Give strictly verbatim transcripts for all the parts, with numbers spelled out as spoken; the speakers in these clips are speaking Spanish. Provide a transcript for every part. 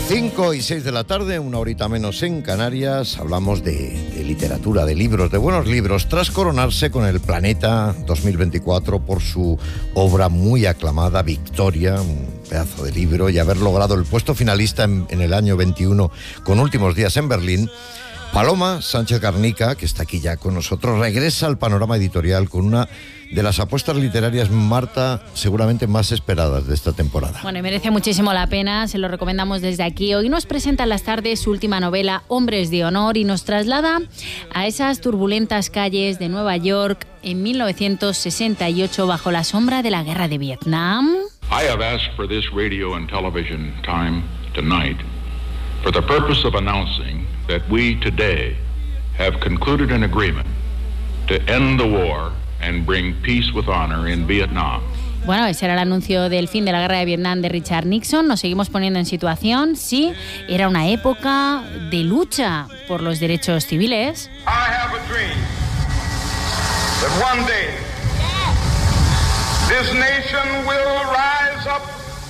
cinco y seis de la tarde, una horita menos en Canarias, hablamos de, de literatura, de libros, de buenos libros, tras coronarse con el Planeta dos mil veinticuatro por su obra muy aclamada, Victoria, un pedazo de libro, y haber logrado el puesto finalista en, en el año veintiuno con Últimos días en Berlín. Paloma Sánchez Garnica, que está aquí ya con nosotros, regresa al panorama editorial con una de las apuestas literarias, Marta, seguramente más esperadas de esta temporada. Bueno, y merece muchísimo la pena, se lo recomendamos desde aquí. Hoy nos presenta en las tardes su última novela, Hombres de Honor, y nos traslada a esas turbulentas calles de Nueva York en mil novecientos sesenta y ocho, bajo la sombra de la guerra de Vietnam. I have asked for this radio and television time tonight for the purpose of announcing that we today have concluded an agreement to end the war and bring peace with honor in Vietnam. Bueno, ese era el anuncio del fin de la guerra de Vietnam de Richard Nixon. Nos seguimos poniendo en situación. Sí, era una época de lucha por los derechos civiles. I have a dream that one day this nation will rise up.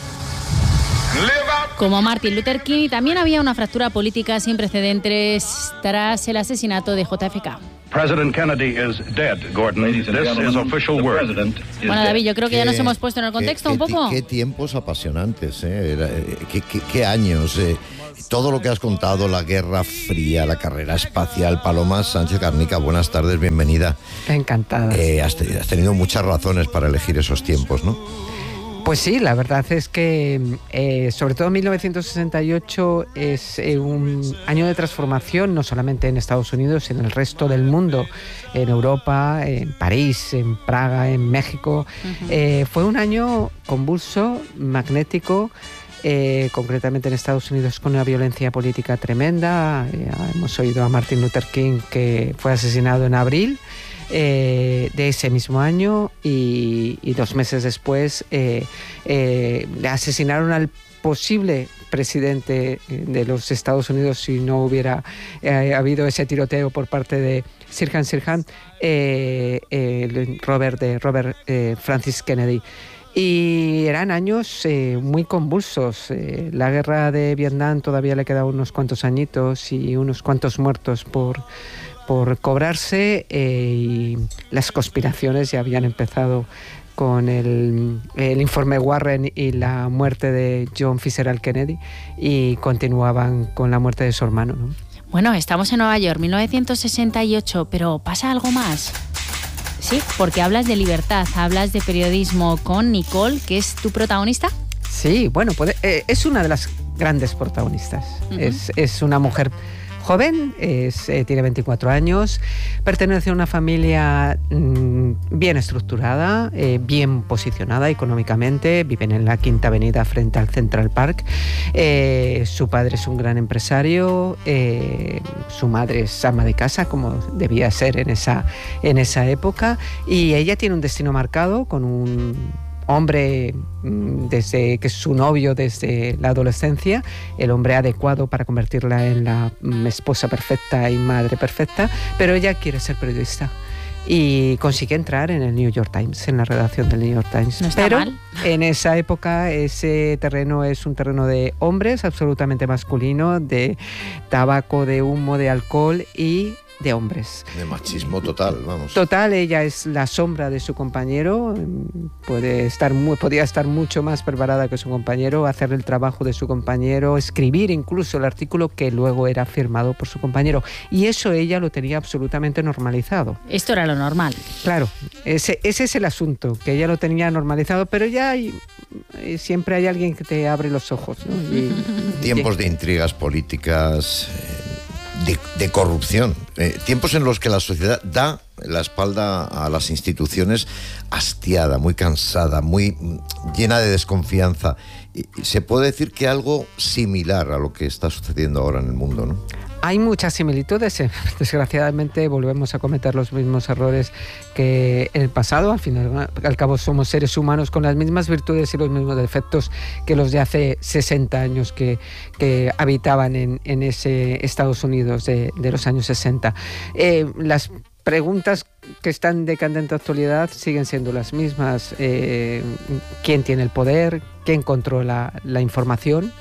Como Martin Luther King, y también había una fractura política sin precedentes tras el asesinato de J F K. President Kennedy is dead, Gordon. This is official word. Bueno, David, yo creo que ya nos hemos puesto en el contexto qué, un poco. Qué, qué tiempos apasionantes, ¿eh? Era, qué, qué, qué años. Eh. Todo lo que has contado, la Guerra Fría, la carrera espacial. Paloma Sánchez Garnica, buenas tardes, bienvenida. Encantada. Eh, has, has tenido muchas razones para elegir esos tiempos, ¿no? Pues sí, la verdad es que eh, sobre todo mil novecientos sesenta y ocho es eh, un año de transformación, no solamente en Estados Unidos, sino en el resto del mundo, en Europa, en París, en Praga, en México. Uh-huh. Eh, fue un año convulso, magnético, eh, concretamente en Estados Unidos con una violencia política tremenda. Eh, hemos oído a Martin Luther King, que fue asesinado en abril Eh, de ese mismo año, y, y dos meses después eh, eh, le asesinaron al posible presidente de los Estados Unidos si no hubiera eh, habido ese tiroteo por parte de Sirhan Sirhan, eh, eh, Robert, de Robert eh, Francis Kennedy. Y eran años eh, muy convulsos. Eh, la guerra de Vietnam todavía le quedaban unos cuantos añitos y unos cuantos muertos por por cobrarse, eh, y las conspiraciones ya habían empezado con el, el informe Warren y la muerte de John Fitzgerald Kennedy, y continuaban con la muerte de su hermano, ¿no? Bueno, estamos en Nueva York, mil novecientos sesenta y ocho, pero ¿pasa algo más? Sí, porque hablas de libertad, hablas de periodismo con Nicole, que es tu protagonista. Sí, bueno, puede, eh, es una de las grandes protagonistas. Uh-huh. Es, es una mujer joven, es, eh, tiene veinticuatro años, pertenece a una familia mmm, bien estructurada, eh, bien posicionada económicamente, viven en la Quinta Avenida frente al Central Park. Eh, su padre es un gran empresario, eh, su madre es ama de casa, como debía ser en esa, en esa época, y ella tiene un destino marcado con un hombre desde que es su novio desde la adolescencia, el hombre adecuado para convertirla en la esposa perfecta y madre perfecta, pero ella quiere ser periodista y consigue entrar en el New York Times, en la redacción del New York Times. No está pero mal. En esa época ese terreno es un terreno de hombres, absolutamente masculino, de tabaco, de humo, de alcohol y de hombres. De machismo total, vamos. Total, ella es la sombra de su compañero, puede estar muy, podía estar mucho más preparada que su compañero, hacer el trabajo de su compañero, escribir incluso el artículo que luego era firmado por su compañero. Y eso ella lo tenía absolutamente normalizado. Esto era lo normal. Claro, ese, ese es el asunto, que ella lo tenía normalizado, pero ya hay, siempre hay alguien que te abre los ojos, ¿no? Y, Tiempos de intrigas políticas, De, de corrupción, eh, tiempos en los que la sociedad da la espalda a las instituciones, hastiada, muy cansada, muy llena de desconfianza. Y se puede decir que algo similar a lo que está sucediendo ahora en el mundo, ¿no? Hay muchas similitudes, desgraciadamente volvemos a cometer los mismos errores que en el pasado. Al final, al cabo, somos seres humanos con las mismas virtudes y los mismos defectos que los de hace sesenta años que, que habitaban en, en ese Estados Unidos de, de los años sesenta. Eh, las preguntas que están de candente actualidad siguen siendo las mismas. Eh, ¿Quién tiene el poder? ¿Quién controla la información?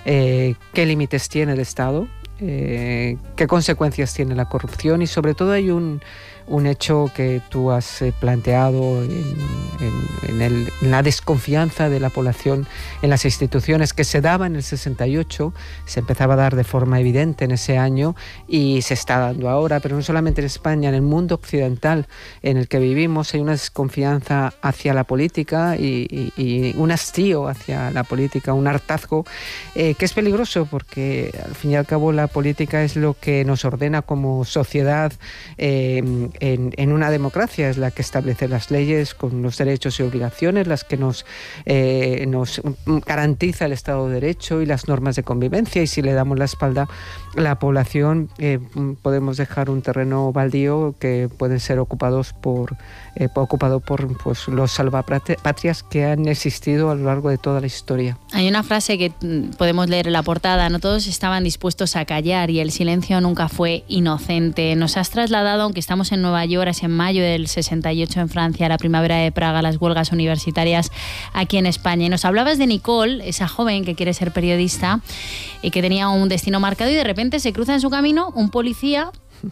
eh, qué límites tiene el Estado, eh, qué consecuencias tiene la corrupción, y sobre todo hay un, un hecho que tú has eh, planteado en, en, en, el, en la desconfianza de la población en las instituciones, que se daba en el sesenta y ocho, se empezaba a dar de forma evidente en ese año y se está dando ahora, pero no solamente en España, en el mundo occidental en el que vivimos hay una desconfianza hacia la política y, y, y un hastío hacia la política, un hartazgo eh, que es peligroso, porque al fin y al cabo la política es lo que nos ordena como sociedad. eh, En, en una democracia es la que establece las leyes con los derechos y obligaciones, las que nos, eh, nos garantiza el Estado de Derecho y las normas de convivencia, y si le damos la espalda a la población eh, podemos dejar un terreno baldío que pueden ser ocupados por, eh, ocupado por pues, los salvapatrias que han existido a lo largo de toda la historia. Hay una frase que podemos leer en la portada: no todos estaban dispuestos a callar y el silencio nunca fue inocente. Nos has trasladado, aunque estamos en Nueva York, es en mayo del sesenta y ocho en Francia, la primavera de Praga, las huelgas universitarias aquí en España. Y nos hablabas de Nicole, esa joven que quiere ser periodista y que tenía un destino marcado, y de repente se cruza en su camino un policía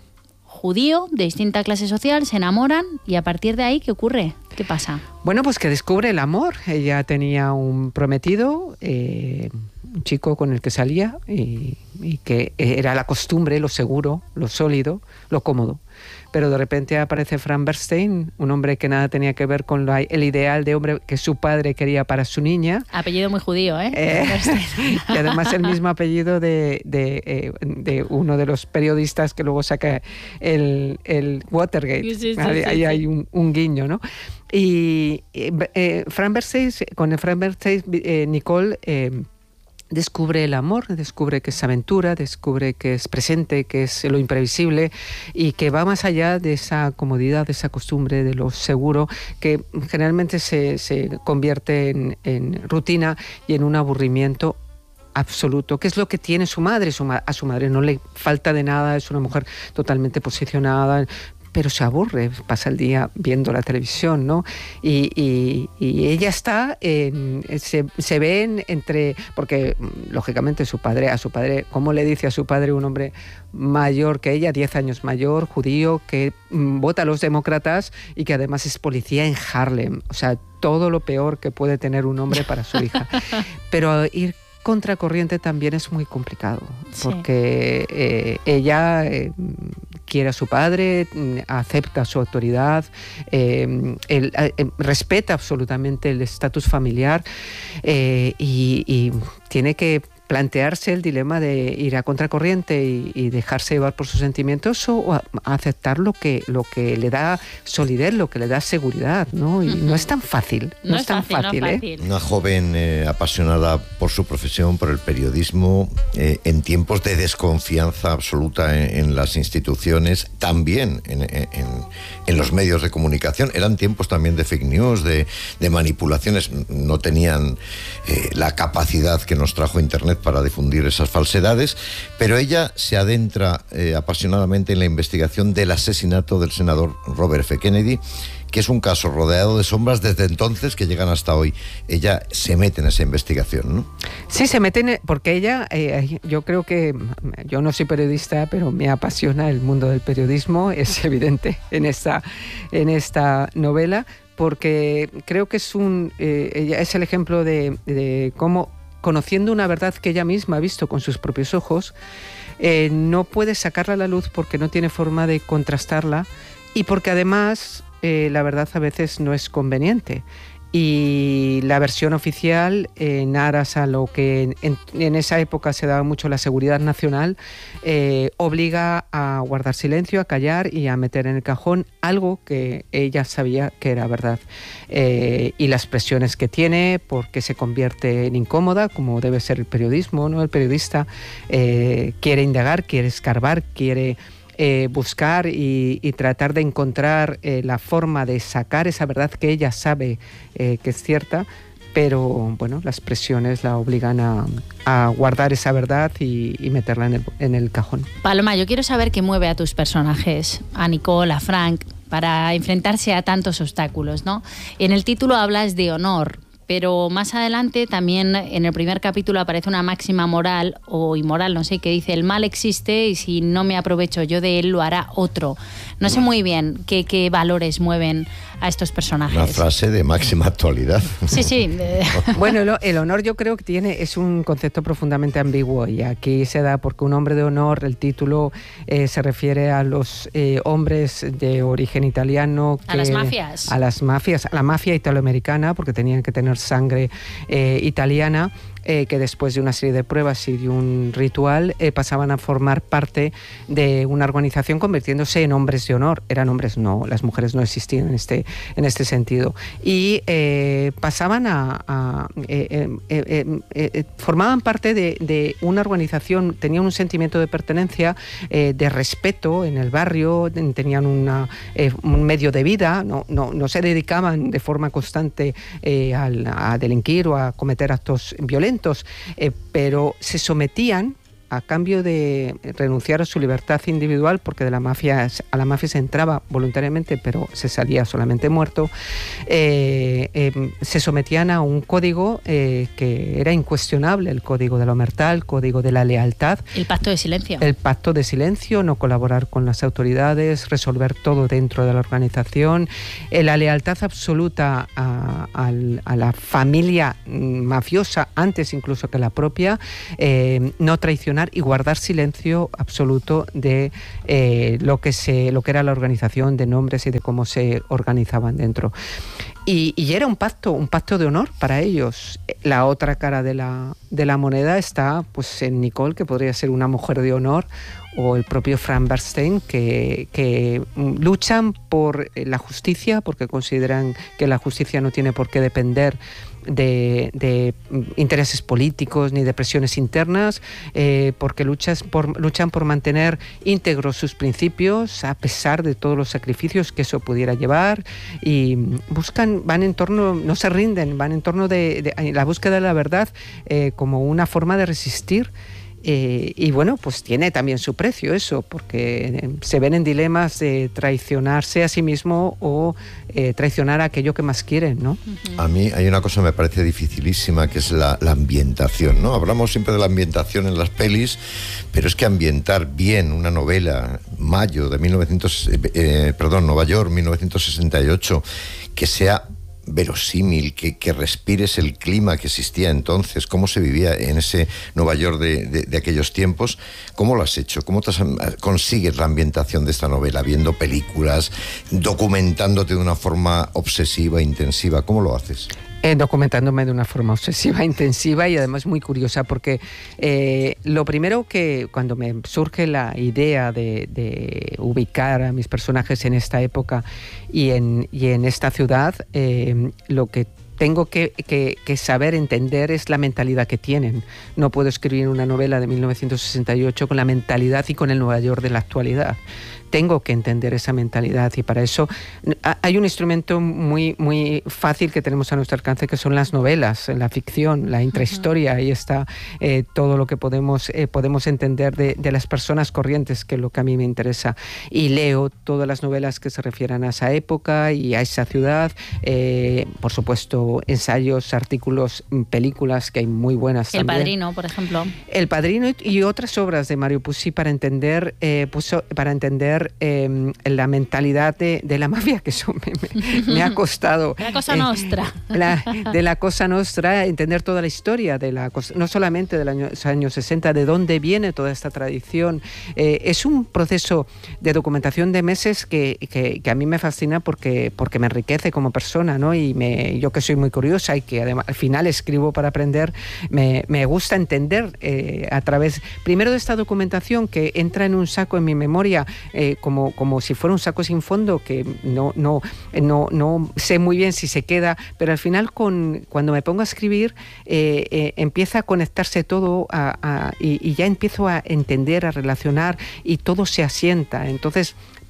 judío de distinta clase social, se enamoran, y a partir de ahí, ¿qué ocurre? ¿Qué pasa? Bueno, pues que descubre el amor. Ella tenía un prometido, eh, un chico con el que salía y, y que era la costumbre, lo seguro, lo sólido, lo cómodo. Pero de repente aparece Frank Bernstein, un hombre que nada tenía que ver con la, el ideal de hombre que su padre quería para su niña. Apellido muy judío, ¿eh? eh y además el mismo apellido de, de, eh, de uno de los periodistas que luego saca el, el Watergate. Sí, sí, ahí sí, sí. Hay un, un guiño, ¿no? Y eh, Frank Bernstein, con el Frank Bernstein, eh, Nicole... Eh, descubre el amor, descubre que es aventura, descubre que es presente, que es lo imprevisible y que va más allá de esa comodidad, de esa costumbre, de lo seguro, que generalmente se, se convierte en, en rutina y en un aburrimiento absoluto, que es lo que tiene su madre. Su ma- a su madre no le falta de nada, es una mujer totalmente posicionada, pero se aburre, pasa el día viendo la televisión, ¿no? Y, y, y ella está, en, se, se ven entre, porque lógicamente su padre, a su padre, ¿cómo le dice a su padre un hombre mayor que ella, diez años mayor, judío, que mm, vota a los demócratas y que además es policía en Harlem? O sea, todo lo peor que puede tener un hombre para su hija. Pero ir contracorriente también es muy complicado, porque sí. eh, ella eh, quiere a su padre, acepta su autoridad, eh, él, eh, respeta absolutamente el estatus familiar eh, y, y tiene que plantearse el dilema de ir a contracorriente y, y dejarse llevar por sus sentimientos, o a, a aceptar lo que, lo que le da solidez, lo que le da seguridad, ¿no? Y uh-huh. no es tan fácil, no, no es tan fácil, fácil, no ¿eh? fácil. Una joven eh, apasionada por su profesión, por el periodismo, eh, en tiempos de desconfianza absoluta en, en las instituciones, también en, en, en los medios de comunicación. Eran tiempos también de fake news, de, de manipulaciones. No tenían eh, la capacidad que nos trajo Internet para difundir esas falsedades, pero ella se adentra eh, apasionadamente en la investigación del asesinato del senador Robert F. Kennedy, que es un caso rodeado de sombras desde entonces que llegan hasta hoy. Ella se mete en esa investigación, ¿no? Sí, se mete en, porque ella, eh, yo creo que, yo no soy periodista, pero me apasiona el mundo del periodismo, es evidente en esta, en esta novela, porque creo que es un, eh, ella es el ejemplo de, de cómo, conociendo una verdad que ella misma ha visto con sus propios ojos, eh, no puede sacarla a la luz porque no tiene forma de contrastarla y porque además eh, la verdad a veces no es conveniente. Y la versión oficial, en aras a lo que en, en esa época se daba mucho la seguridad nacional, eh, obliga a guardar silencio, a callar y a meter en el cajón algo que ella sabía que era verdad. Eh, y las presiones que tiene, porque se convierte en incómoda, como debe ser el periodismo, ¿no? El periodista eh, quiere indagar, quiere escarbar, quiere... Eh, buscar y, y tratar de encontrar eh, la forma de sacar esa verdad que ella sabe eh, que es cierta, pero bueno, las presiones la obligan a, a guardar esa verdad y, y meterla en el, en el cajón. Paloma, yo quiero saber qué mueve a tus personajes, a Nicole, a Frank, para enfrentarse a tantos obstáculos, ¿no? En el título hablas de honor. pero más adelante también en el primer capítulo aparece una máxima moral o inmoral, no sé, que dice: el mal existe y si no me aprovecho yo de él lo hará otro. No sé muy bien qué, qué valores mueven a estos personajes. Una frase de máxima actualidad. Sí, sí. Bueno, el, el honor yo creo que tiene es un concepto profundamente ambiguo, y aquí se da porque un hombre de honor, el título eh, se refiere a los eh, hombres de origen italiano. Que, a las mafias. A las mafias, a la mafia italoamericana, porque tenían que tener sangre eh, italiana. Eh, que después de una serie de pruebas y de un ritual eh, pasaban a formar parte de una organización, convirtiéndose en hombres de honor. Eran hombres, no, las mujeres no existían en este, en este sentido. Y eh, pasaban a... a eh, eh, eh, eh, eh, formaban parte de, de una organización, tenían un sentimiento de pertenencia, eh, de respeto en el barrio, tenían una, eh, un medio de vida, no, no, no se dedicaban de forma constante eh, al, a delinquir o a cometer actos violentos. Eh, pero se sometían a cambio de renunciar a su libertad individual, porque de la mafia, a la mafia se entraba voluntariamente, pero se salía solamente muerto. Eh, eh, se sometían a un código eh, que era incuestionable, el código de la omertà, el código de la lealtad. El pacto de silencio. El pacto de silencio, no colaborar con las autoridades, resolver todo dentro de la organización, eh, la lealtad absoluta a, a, a la familia mafiosa, antes incluso que la propia, eh, no traicionar y guardar silencio absoluto de eh, lo que se lo que era la organización, de nombres y de cómo se organizaban dentro. Y, y era un pacto, un pacto de honor para ellos. La otra cara de la, de la moneda está pues en Nicole, que podría ser una mujer de honor, o el propio Fran Bernstein, que, que luchan por la justicia, porque consideran que la justicia no tiene por qué depender de, de intereses políticos ni de presiones internas, eh, porque luchas por, luchan por mantener íntegros sus principios a pesar de todos los sacrificios que eso pudiera llevar, y buscan, van en torno, no se rinden, van en torno de, de la búsqueda de la verdad eh, como una forma de resistir. Eh, y bueno, pues tiene también su precio eso, porque se ven en dilemas de traicionarse a sí mismo o eh, traicionar a aquello que más quieren, ¿no? A mí hay una cosa que me parece dificilísima, que es la, la ambientación, ¿no? Hablamos siempre de la ambientación en las pelis, pero es que ambientar bien una novela, Mayo de mil novecientos, eh, perdón, Nueva York, mil novecientos sesenta y ocho, que sea verosímil, que, que respires el clima que existía entonces, cómo se vivía en ese Nueva York de, de, de aquellos tiempos. ¿Cómo lo has hecho? ¿Cómo te has, consigues la ambientación de esta novela? ¿Viendo películas? ¿Documentándote de una forma obsesiva, intensiva? ¿Cómo lo haces? Eh, documentándome de una forma obsesiva, intensiva y además muy curiosa, porque eh, lo primero que cuando me surge la idea de, de ubicar a mis personajes en esta época y en, y en esta ciudad, eh, lo que tengo que, que, que saber entender es la mentalidad que tienen. No puedo escribir una novela de mil novecientos sesenta y ocho con la mentalidad y con el Nueva York de la actualidad. Tengo que entender esa mentalidad, y para eso hay un instrumento muy, muy fácil que tenemos a nuestro alcance, que son las novelas, la ficción, la intrahistoria. Uh-huh. Ahí está eh, todo lo que podemos, eh, podemos entender de, de las personas corrientes, que es lo que a mí me interesa. Y leo todas las novelas que se refieran a esa época y a esa ciudad. Eh, por supuesto, ensayos, artículos, películas, que hay muy buenas El también. Padrino, por ejemplo. El Padrino y otras obras de Mario Puzo para entender, eh, Puzo, para entender Eh, la mentalidad de, de la mafia, que eso me, me, me ha costado. La cosa eh, nostra. La, de la cosa nostra, entender toda la historia, de la cosa, no solamente de los años sesenta, de dónde viene toda esta tradición. Eh, es un proceso de documentación de meses que, que, que a mí me fascina porque, porque me enriquece como persona, ¿no? Y me, yo que soy muy curiosa y que además al final escribo para aprender, me, me gusta entender eh, a través, primero de esta documentación que entra en un saco en mi memoria, eh, Como, como si fuera un saco sin fondo, que no, no, no, no sé muy bien si se queda, pero al final con, cuando me pongo a escribir eh, eh, empieza a conectarse todo a, a, y, y ya empiezo a entender, a relacionar, y todo se asienta. Entonces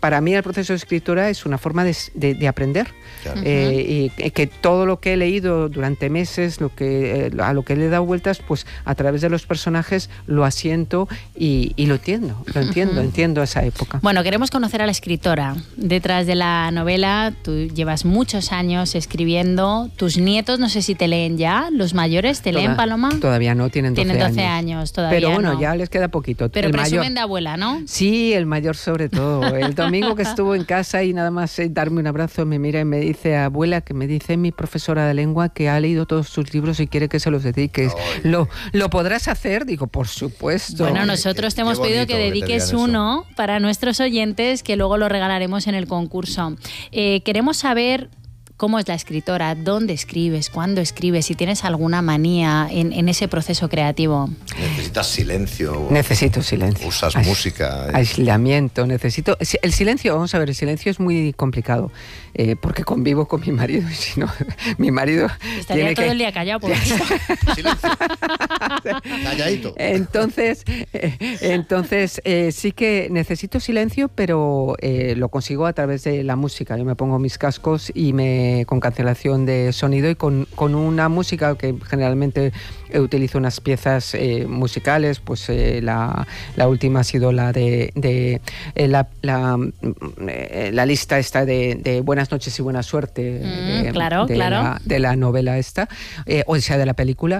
para mí el proceso de escritura es una forma de, de, de aprender. Claro. Eh, y que todo lo que he leído durante meses, lo que, eh, a lo que le he dado vueltas, pues a través de los personajes lo asiento y, y lo entiendo, lo entiendo, uh-huh. entiendo esa época. Bueno, queremos conocer a la escritora. Detrás de la novela, tú llevas muchos años escribiendo. Tus nietos, no sé si te leen ya, los mayores, ¿te Toda, leen, Paloma? Todavía no, tienen doce, tienen doce años. años todavía Pero bueno, no. ya les queda poquito. Pero el presumen mayor, de abuela, ¿no? Sí, el mayor sobre todo. El domingo que estuvo en casa y nada más eh, darme un abrazo, me mira y me dice, abuela, que me dice mi profesora de lengua que ha leído todos tus libros y quiere que se los dediques. ¿Lo, ¿Lo podrás hacer? Digo, por supuesto. Bueno, nosotros te hemos pedido que dediques uno para nuestros oyentes, que luego lo regalaremos en el concurso. Eh, queremos saber cómo es la escritora, dónde escribes, cuándo escribes, si tienes alguna manía en, en ese proceso creativo. ¿Necesitas silencio? Necesito silencio. ¿Usas Ais, música? Aislamiento, necesito... El silencio, vamos a ver, el silencio es muy complicado, eh, porque convivo con mi marido y si no, mi marido... Estaría tiene todo que... el día callado. Por Silencio. Calladito. Entonces, eh, entonces eh, sí que necesito silencio, pero eh, lo consigo a través de la música. Yo me pongo mis cascos y me con cancelación de sonido y con, con una música que generalmente utilizo unas piezas eh, musicales, pues eh, la, la última ha sido la de, de eh, la, la, eh, la lista esta de, de Buenas noches y buena suerte, mm, de, claro, de, claro. La, de la novela esta, eh, o sea, de la película.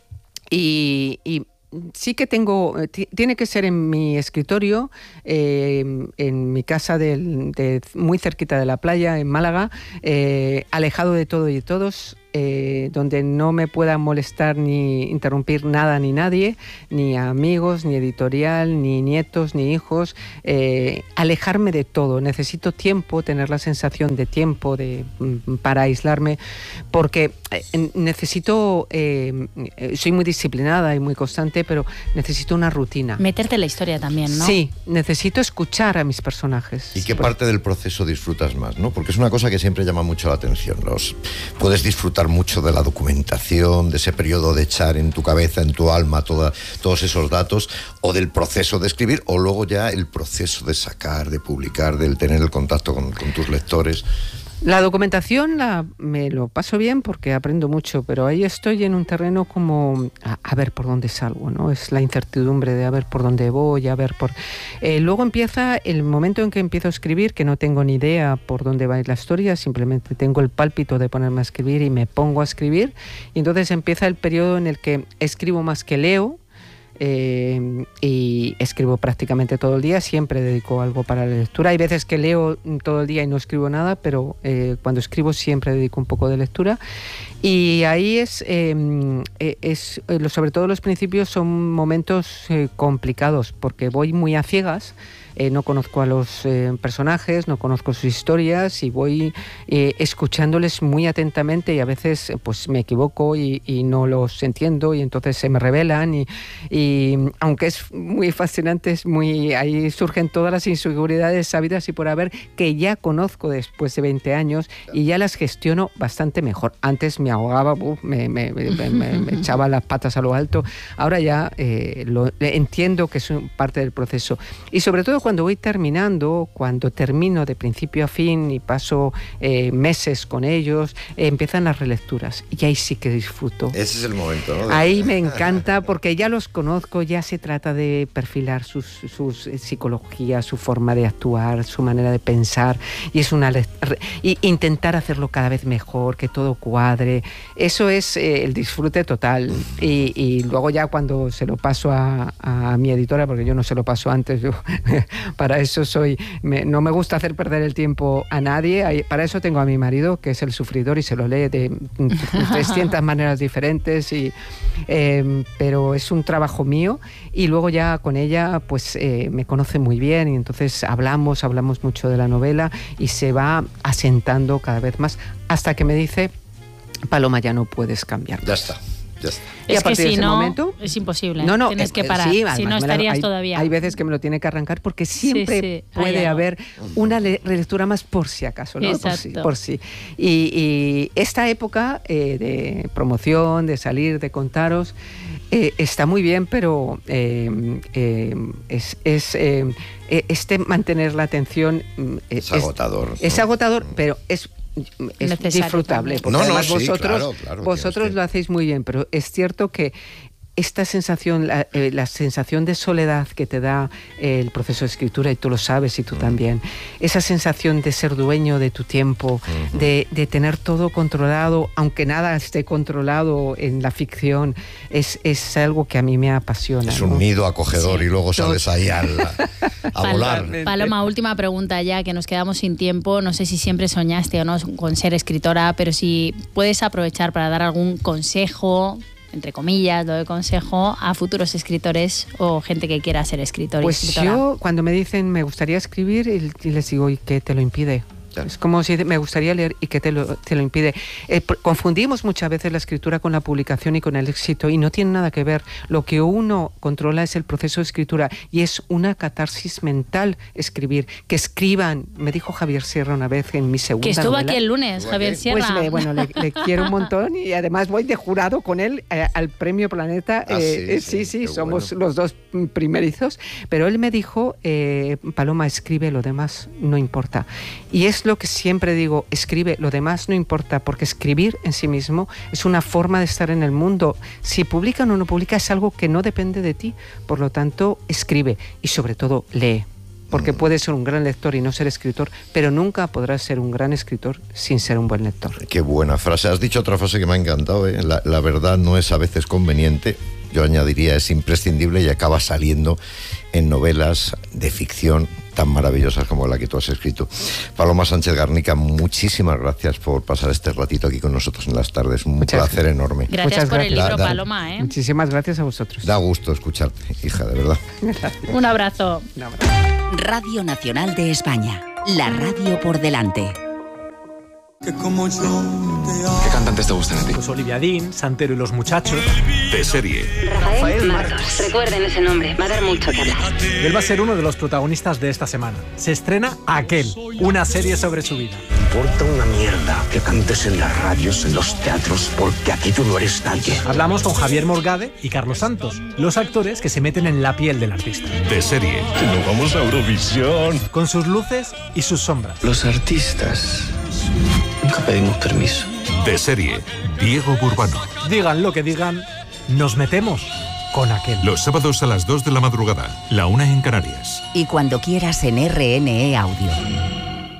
Y, y sí que tengo, tiene que ser en mi escritorio, eh, en mi casa de, de, muy cerquita de la playa, en Málaga, eh, alejado de todo y de todos, eh, donde no me pueda molestar ni interrumpir nada ni nadie, ni amigos, ni editorial, ni nietos, ni hijos, eh, alejarme de todo. Necesito tiempo, tener la sensación de tiempo de, para aislarme, porque eh, necesito, eh, soy muy disciplinada y muy constante, pero necesito una rutina. Meterte en la historia también, ¿no? Sí, necesito escuchar a mis personajes. ¿Y qué parte del proceso disfrutas más, no? Porque es una cosa que siempre llama mucho la atención. Los, puedes disfrutar mucho de la documentación, de ese periodo de echar en tu cabeza, en tu alma, toda, todos esos datos, o del proceso de escribir, o luego ya el proceso de sacar, de publicar, del tener el contacto con, con tus lectores. La documentación la, me lo paso bien porque aprendo mucho, pero ahí estoy en un terreno como a, a ver por dónde salgo, ¿no? Es la incertidumbre de a ver por dónde voy, a ver por... Eh, luego empieza el momento en que empiezo a escribir, que no tengo ni idea por dónde va a ir la historia, simplemente tengo el pálpito de ponerme a escribir y me pongo a escribir, y entonces empieza el periodo en el que escribo más que leo. Eh, y escribo prácticamente todo el día, siempre dedico algo para la lectura. Hay veces que leo todo el día y no escribo nada, pero eh, cuando escribo siempre dedico un poco de lectura. Y ahí es, eh, es eh, sobre todo los principios son momentos eh, complicados, porque voy muy a ciegas. Eh, no conozco a los eh, personajes, no conozco sus historias y voy eh, escuchándoles muy atentamente, y a veces pues me equivoco y, y no los entiendo, y entonces se me revelan y, y aunque es muy fascinante, es muy, ahí surgen todas las inseguridades sabidas y por haber, que ya conozco después de veinte años y ya las gestiono bastante mejor. Antes me ahogaba, uf, me, me, me, me, me echaba las patas a lo alto, ahora ya eh, lo, entiendo que es parte del proceso. Y sobre todo cuando voy terminando, cuando termino de principio a fin y paso eh, meses con ellos, eh, empiezan las relecturas y ahí sí que disfruto. Ese es el momento, ¿no? Ahí me encanta porque ya los conozco, ya se trata de perfilar sus, sus psicología, su forma de actuar, su manera de pensar, y es una y intentar hacerlo cada vez mejor, que todo cuadre. Eso es eh, el disfrute total. Y, y luego ya cuando se lo paso a, a mi editora, porque yo no se lo paso antes, yo para eso soy, me, no me gusta hacer perder el tiempo a nadie. Para eso tengo a mi marido, que es el sufridor y se lo lee de trescientas maneras diferentes, y, eh, pero es un trabajo mío, y luego ya con ella pues eh, me conoce muy bien, y entonces hablamos, hablamos mucho de la novela y se va asentando cada vez más hasta que me dice: Paloma, ya no puedes cambiar. Ya está. Ya está. Y Es a que partir de si ese no, momento, es imposible. No, no, Tienes eh, que parar. sí, si además no me la- estarías hay, todavía. Hay veces que me lo tiene que arrancar porque siempre sí, hay puede algo. haber una le- relectura más por si acaso, ¿no? Por si. Exacto. Por si. Y, y esta época eh, de promoción, de salir, de contaros, eh, está muy bien, pero eh, eh, es, es eh, eh, este mantener la atención mm, Es agotador, Es ¿no? agotador, pero es es Necesario disfrutable, también. porque No, no, además sí, vosotros, claro, claro, vosotros tienes que- lo hacéis muy bien, pero es cierto que esta sensación, la, eh, la sensación de soledad que te da eh, el proceso de escritura, y tú lo sabes y tú también, esa sensación de ser dueño de tu tiempo, de, de tener todo controlado, aunque nada esté controlado en la ficción, es, es algo que a mí me apasiona. Es un ¿no? nido acogedor Sí. y luego sales ahí al- a Pal- volar. Paloma, última pregunta ya, que nos quedamos sin tiempo. No sé si siempre soñaste o no con ser escritora, pero si puedes aprovechar para dar algún consejo, entre comillas, lo de consejo, a futuros escritores o gente que quiera ser escritor y Pues escritora. yo, cuando me dicen me gustaría escribir, y y les digo, ¿y qué te lo impide? Ya. Es como si me gustaría leer y que te lo, te lo impide. Eh, por- confundimos muchas veces la escritura con la publicación y con el éxito, y no tiene nada que ver. Lo que uno controla es el proceso de escritura, y es una catarsis mental escribir. Que escriban, me dijo Javier Sierra una vez en mi segunda Que estuvo novela. aquí el lunes, Javier Sierra. Pues le- bueno, le, le quiero un montón, y además voy de jurado con él eh, al Premio Planeta. Ah, Eh, sí, eh, sí, sí, sí, qué somos bueno. los dos primerizos, pero él me dijo, eh, Paloma, escribe, lo demás no importa. Y es lo que siempre digo, escribe, lo demás no importa, porque escribir en sí mismo es una forma de estar en el mundo. Si publican o no publica es algo que no depende de ti, por lo tanto, escribe y sobre todo lee. Porque puedes ser un gran lector y no ser escritor, pero nunca podrás ser un gran escritor sin ser un buen lector. Qué buena frase. Has dicho otra frase que me ha encantado, ¿eh? La, la verdad no es a veces conveniente. Yo añadiría es imprescindible, y acaba saliendo en novelas de ficción tan maravillosas como la que tú has escrito. Paloma Sánchez Garnica, muchísimas gracias por pasar este ratito aquí con nosotros en las tardes. Un Muchas placer enorme. Gracias Muchas por el gracias. libro, Da- da- Paloma. ¿eh? Muchísimas gracias a vosotros. Da gusto escucharte, hija, de verdad. Un abrazo. Un abrazo. Radio Nacional de España. La radio por delante. Que como yo te amo. ¿Qué cantantes te gustan a ti? Pues Olivia Dean, Santero y los Muchachos. De serie. Rafael Martos. Recuerden ese nombre, va a dar mucho que hablar. Él va a ser uno de los protagonistas de esta semana. Se estrena Aquel, una serie sobre su vida. Importa una mierda que cantes en las radios, en los teatros, porque aquí tú no eres nadie. Hablamos con Javier Morgade y Carlos Santos, los actores que se meten en la piel del artista. De serie. No vamos a Eurovisión. Con sus luces y sus sombras. Los artistas nunca pedimos permiso. De serie. Diego Burbano. Digan lo que digan, nos metemos con Aquel. Los sábados a las dos de la madrugada, la una en Canarias. Y cuando quieras en R N E Audio.